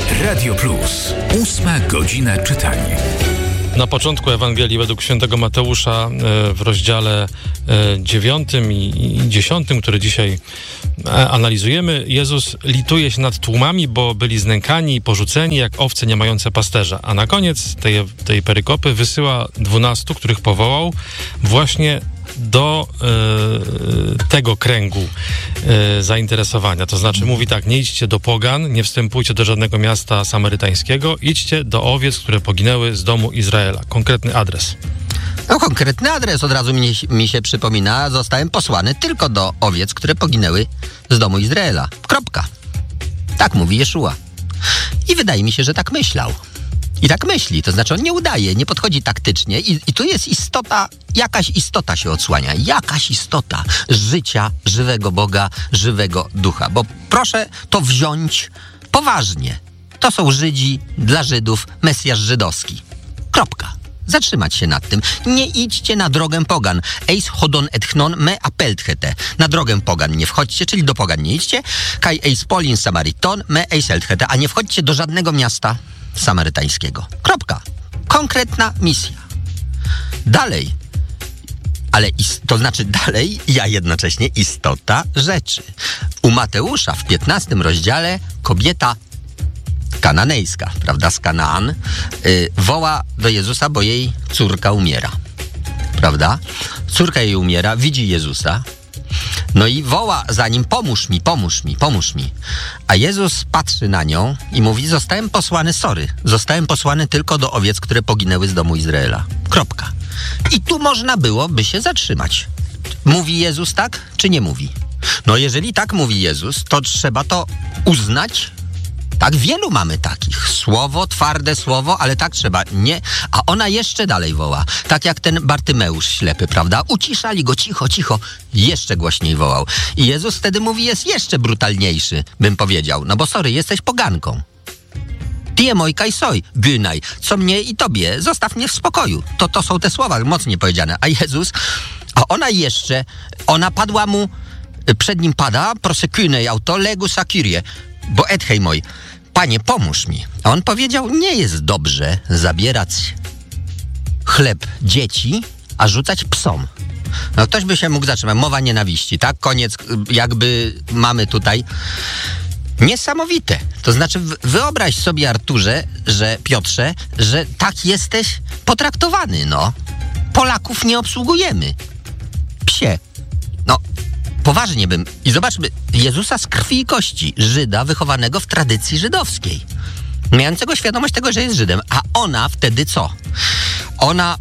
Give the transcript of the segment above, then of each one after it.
Radio Plus. 8 godzina czytania. Na początku Ewangelii według świętego Mateusza w rozdziale 9 i 10, który dzisiaj analizujemy, Jezus lituje się nad tłumami, bo byli znękani i porzuceni jak owce nie mające pasterza. A na koniec tej perykopy wysyła 12, których powołał właśnie do tego kręgu zainteresowania. To znaczy mówi tak: nie idźcie do pogan, nie wstępujcie do żadnego miasta samarytańskiego, idźcie do owiec, które poginęły z domu Izraela. Konkretny adres. No, konkretny adres od razu mi się przypomina. Zostałem posłany tylko do owiec, które poginęły z domu Izraela. Kropka. Tak mówi Jeszua. I wydaje mi się, że tak myślał. I tak myśli, to znaczy on nie udaje, nie podchodzi taktycznie i tu jest istota, jakaś istota się odsłania, jakaś istota życia żywego Boga, żywego Ducha. Bo proszę to wziąć poważnie. To są Żydzi, dla Żydów Mesjasz żydowski. Kropka. Zatrzymać się nad tym. Nie idźcie na drogę pogan. Eis hodon etchnon me apelthete. Na drogę pogan nie wchodźcie, czyli do pogan nie idźcie. Kai eis polin samariton me eis elthete. A nie wchodźcie do żadnego miasta samarytańskiego. Kropka. Konkretna misja. Dalej. Ale to znaczy dalej, ja jednocześnie istota rzeczy. U Mateusza w 15 rozdziale kobieta kananejska, prawda, z Kanaan, woła do Jezusa, bo jej córka umiera. Prawda? Córka jej umiera, widzi Jezusa, no i woła za nim: pomóż mi, pomóż mi, pomóż mi. A Jezus patrzy na nią i mówi: zostałem posłany tylko do owiec, które poginęły z domu Izraela. Kropka. I tu można byłoby się zatrzymać. Mówi Jezus tak, czy nie mówi? No jeżeli tak mówi Jezus, to trzeba to uznać. Tak, wielu mamy takich. Słowo, twarde słowo, ale tak trzeba. Nie. A ona jeszcze dalej woła. Tak jak ten Bartymeusz ślepy, prawda? Uciszali go, cicho, cicho. Jeszcze głośniej wołał. I Jezus wtedy mówi, jest jeszcze brutalniejszy, bym powiedział. No bo sorry, jesteś poganką. Tie mojkaj soj, gynaj, co mnie i tobie, zostaw mnie w spokoju. To są te słowa mocniej powiedziane. A Jezus, ona padła mu, przed nim pada, prosekynej auto, legus akirie. Bo Edhej moj, Panie, pomóż mi. A on powiedział: nie jest dobrze zabierać chleb dzieci, a rzucać psom. No ktoś by się mógł zatrzymać. Mowa nienawiści, tak? Koniec, jakby mamy tutaj niesamowite. To znaczy wyobraź sobie, Arturze, Piotrze, że tak jesteś potraktowany, no. Polaków nie obsługujemy. Psie. No. Poważnie bym... I zobaczmy, Jezusa z krwi i kości, Żyda wychowanego w tradycji żydowskiej, mającego świadomość tego, że jest Żydem. A ona wtedy co? Ona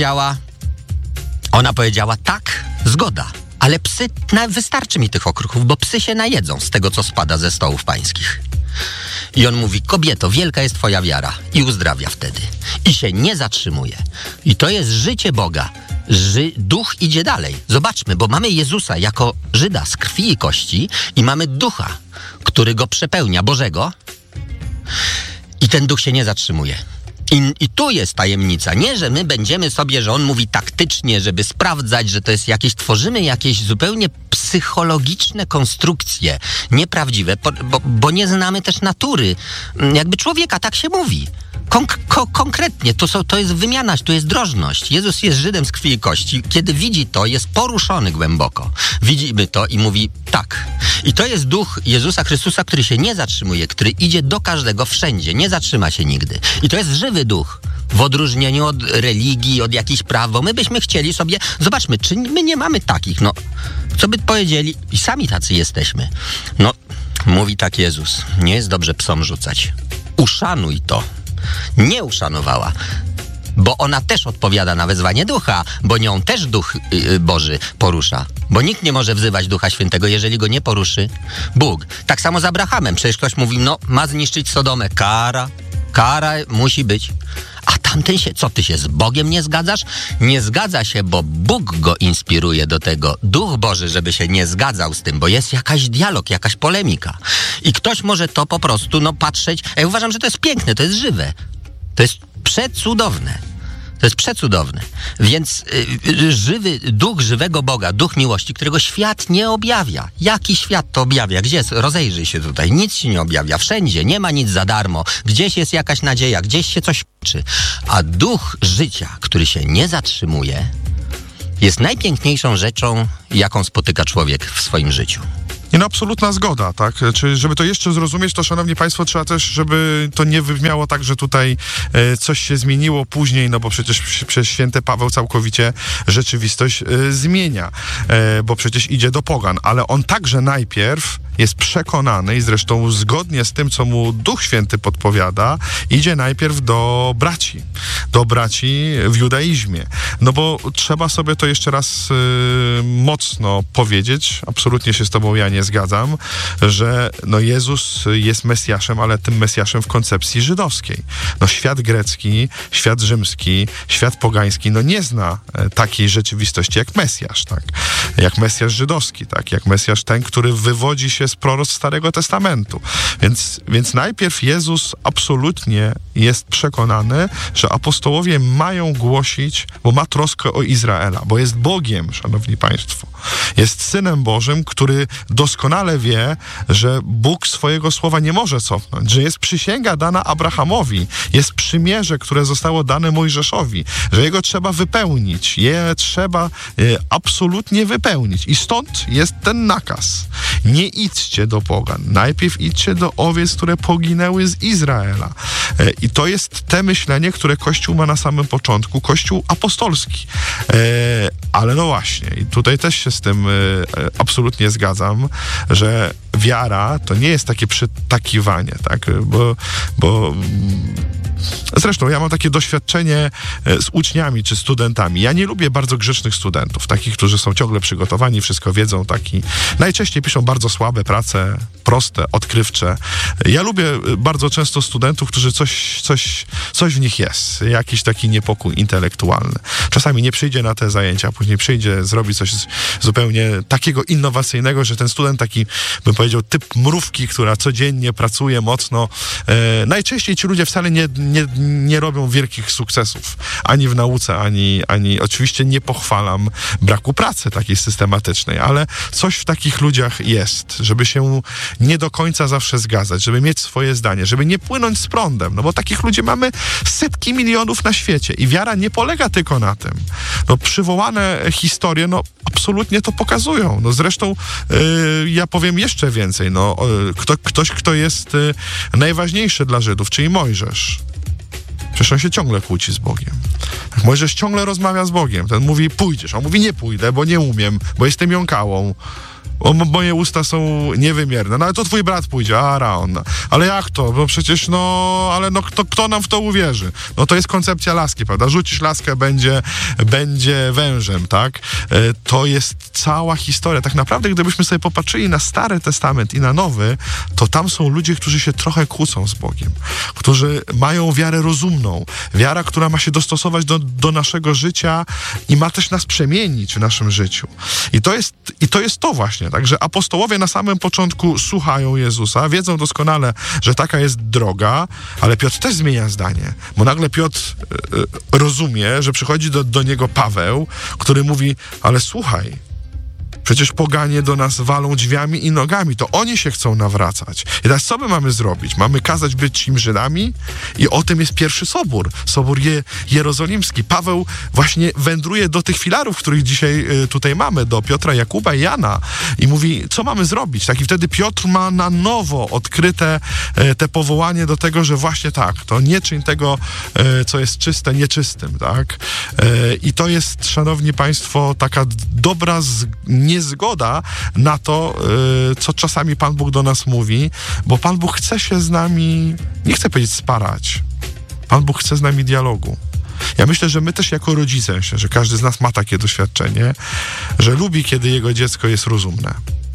powiedziała tak, zgoda, ale psy, wystarczy mi tych okruchów, bo psy się najedzą z tego, co spada ze stołów pańskich. I on mówi: kobieto, wielka jest twoja wiara. I uzdrawia wtedy. I się nie zatrzymuje. I to jest życie Boga. Duch idzie dalej. Zobaczmy, bo mamy Jezusa jako Żyda z krwi i kości i mamy Ducha, który go przepełnia, Bożego, i ten Duch się nie zatrzymuje. I tu jest tajemnica. Nie, że my będziemy sobie, że on mówi taktycznie, żeby sprawdzać, że to jest tworzymy jakieś zupełnie psychologiczne konstrukcje, nieprawdziwe, bo nie znamy też natury jakby człowieka, tak się mówi. Konkretnie, to jest wymiana, to jest drożność. Jezus jest Żydem z krwi i kości. Kiedy widzi to, jest poruszony głęboko. Widzimy to i mówi tak. I to jest Duch Jezusa Chrystusa, który się nie zatrzymuje, który idzie do każdego wszędzie, nie zatrzyma się nigdy. I to jest żywy Duch. W odróżnieniu od religii, od jakichś praw, bo my byśmy chcieli sobie... Zobaczmy, czy my nie mamy takich, no... Co by powiedzieli? I sami tacy jesteśmy. No, mówi tak Jezus. Nie jest dobrze psom rzucać. Uszanuj to. Nie uszanowała, bo ona też odpowiada na wezwanie Ducha, bo nią też Duch Boży porusza. Bo nikt nie może wzywać Ducha Świętego, jeżeli go nie poruszy Bóg. Tak samo z Abrahamem. Przecież ktoś mówi, no, ma zniszczyć Sodomę. Kara musi być. A tamten co, ty się z Bogiem nie zgadzasz? Nie zgadza się, bo Bóg go inspiruje do tego. Duch Boży, żeby się nie zgadzał z tym, bo jest jakaś dialog, jakaś polemika. I ktoś może to po prostu, patrzeć. Ja uważam, że to jest piękne, to jest żywe. To jest przecudowne. To To jest przecudowne. Więc żywy duch żywego Boga, duch miłości, którego świat nie objawia. Jaki świat to objawia? Gdzie? Rozejrzyj się tutaj. Nic się nie objawia. Wszędzie. Nie ma nic za darmo. Gdzieś jest jakaś nadzieja. Gdzieś się coś liczy. A duch życia, który się nie zatrzymuje, jest najpiękniejszą rzeczą, jaką spotyka człowiek w swoim życiu. I no absolutna zgoda, tak? Czy żeby to jeszcze zrozumieć, to szanowni państwo, trzeba też, żeby to nie wybrzmiało tak, że tutaj coś się zmieniło później, no bo przecież przez święty Paweł całkowicie rzeczywistość zmienia, bo przecież idzie do pogan, ale on także najpierw jest przekonany i zresztą zgodnie z tym, co mu Duch Święty podpowiada, idzie najpierw do braci w judaizmie. No bo trzeba sobie to jeszcze raz mocno powiedzieć, absolutnie się z tobą ja nie zgadzam, że no Jezus jest Mesjaszem, ale tym Mesjaszem w koncepcji żydowskiej. No świat grecki, świat rzymski, świat pogański, no nie zna takiej rzeczywistości jak Mesjasz, tak? Jak Mesjasz żydowski, tak? Jak Mesjasz ten, który wywodzi się z proroctw Starego Testamentu. Więc najpierw Jezus absolutnie jest przekonany, że apostołowie mają głosić, bo ma troskę o Izraela, bo jest Bogiem, szanowni państwo. Jest Synem Bożym, który doskonale wie, że Bóg swojego słowa nie może cofnąć, że jest przysięga dana Abrahamowi, jest przymierze, które zostało dane Mojżeszowi, że jego trzeba wypełnić, je trzeba absolutnie wypełnić. I stąd jest ten nakaz. Nie idźcie do pogan, najpierw idźcie do owiec, które poginęły z Izraela. I to jest te myślenie, które Kościół ma na samym początku, Kościół apostolski. Ale no właśnie, i tutaj też się z tym absolutnie zgadzam, że wiara to nie jest takie przytakiwanie, tak? Bo zresztą ja mam takie doświadczenie z uczniami czy studentami. Ja nie lubię bardzo grzecznych studentów, takich, którzy są ciągle przygotowani, wszystko wiedzą, taki. Najczęściej piszą bardzo słabe prace, proste, odkrywcze. Ja lubię bardzo często studentów, którzy coś w nich jest, jakiś taki niepokój intelektualny. Czasami nie przyjdzie na te zajęcia, później przyjdzie, zrobi coś zupełnie takiego innowacyjnego, że ten student taki, bym powiedział, typ mrówki, która codziennie pracuje mocno. Najczęściej ci ludzie wcale nie robią wielkich sukcesów, ani w nauce, ani oczywiście nie pochwalam braku pracy takiej systematycznej, ale coś w takich ludziach jest, żeby się nie do końca zawsze zgadzać, żeby mieć swoje zdanie, żeby nie płynąć z prądem, no bo takich ludzi mamy setki milionów na świecie i wiara nie polega tylko na tym. No przywołane historie, no absolutnie to pokazują. No zresztą ja powiem jeszcze więcej, no ktoś, kto jest najważniejszy dla Żydów, czyli Mojżesz. Przecież on się ciągle kłóci z Bogiem. Mojżesz ciągle rozmawia z Bogiem. Ten mówi, pójdziesz. On mówi, nie pójdę, bo nie umiem, bo jestem jąkałą. Moje usta są niewymierne. No ale to twój brat pójdzie, Aaron. Ale jak to? Bo przecież ale kto nam w to uwierzy? No to jest koncepcja laski, prawda? Rzucisz laskę, będzie wężem, tak? To jest cała historia. Tak naprawdę, gdybyśmy sobie popatrzyli na Stary Testament i na Nowy, to tam są ludzie, którzy się trochę kłócą z Bogiem. Którzy mają wiarę rozumną. Wiara, która ma się dostosować do naszego życia i ma też nas przemienić w naszym życiu. I to jest to właśnie. Także apostołowie na samym początku słuchają Jezusa, wiedzą doskonale, że taka jest droga, ale Piotr też zmienia zdanie, bo nagle Piotr rozumie, że przychodzi do niego Paweł, który mówi, ale słuchaj, przecież poganie do nas walą drzwiami i nogami, to oni się chcą nawracać. I teraz co my mamy zrobić? Mamy kazać być im Żydami? I o tym jest pierwszy sobór, sobór jerozolimski. Paweł właśnie wędruje do tych filarów, których dzisiaj tutaj mamy, do Piotra, Jakuba i Jana i mówi, co mamy zrobić? Tak, i wtedy Piotr ma na nowo odkryte te powołanie do tego, że właśnie tak, to nie czyń tego, co jest czyste, nieczystym, tak? I to jest, szanowni państwo, taka dobra niezgoda na to, co czasami Pan Bóg do nas mówi, bo Pan Bóg chce się z nami, nie chcę powiedzieć sparać, Pan Bóg chce z nami dialogu. Ja myślę, że my też jako rodzice, myślę, że każdy z nas ma takie doświadczenie, że lubi, kiedy jego dziecko jest rozumne.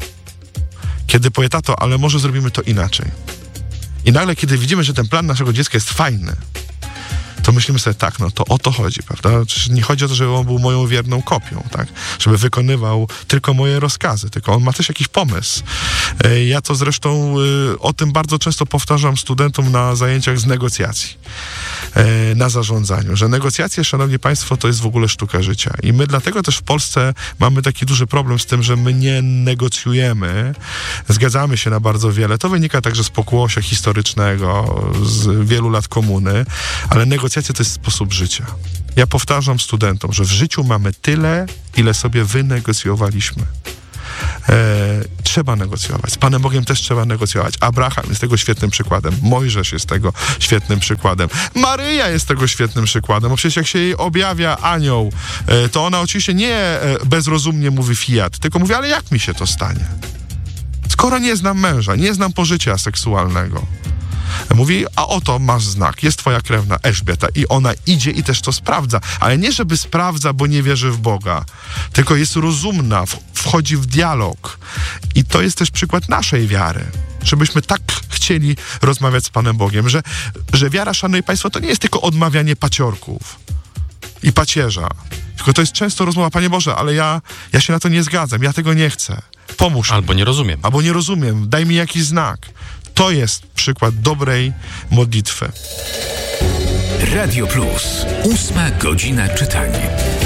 Kiedy powie, tato, ale może zrobimy to inaczej. I nagle, kiedy widzimy, że ten plan naszego dziecka jest fajny, to myślimy sobie tak, no to o to chodzi, prawda? Przecież nie chodzi o to, żeby on był moją wierną kopią, tak? Żeby wykonywał tylko moje rozkazy, tylko on ma też jakiś pomysł. Ja to zresztą o tym bardzo często powtarzam studentom na zajęciach z negocjacji, na zarządzaniu, że negocjacje, szanowni państwo, to jest w ogóle sztuka życia. I my dlatego też w Polsce mamy taki duży problem z tym, że my nie negocjujemy, zgadzamy się na bardzo wiele. To wynika także z pokłosia historycznego, z wielu lat komuny, ale negocjacje to jest sposób życia. Ja powtarzam studentom, że w życiu mamy tyle, ile sobie wynegocjowaliśmy. Trzeba negocjować. Z Panem Bogiem też trzeba negocjować. Abraham jest tego świetnym przykładem. Mojżesz jest tego świetnym przykładem. Maryja jest tego świetnym przykładem, bo przecież jak się jej objawia anioł, to ona oczywiście nie bezrozumnie mówi fiat, tylko mówi, ale jak mi się to stanie? Skoro nie znam męża, nie znam pożycia seksualnego. Mówi, a oto masz znak, jest twoja krewna Elżbieta i ona idzie i też to sprawdza, ale nie żeby sprawdza, bo nie wierzy w Boga, tylko jest rozumna, wchodzi w dialog i to jest też przykład naszej wiary, żebyśmy tak chcieli rozmawiać z Panem Bogiem, że wiara, szanowni państwo, to nie jest tylko odmawianie paciorków i pacierza, tylko to jest często rozmowa, Panie Boże, ale ja się na to nie zgadzam, ja tego nie chcę, pomóż Albo nie rozumiem. Albo nie rozumiem, daj mi jakiś znak. To jest przykład dobrej modlitwy. Radio Plus. 8 godzina czytania.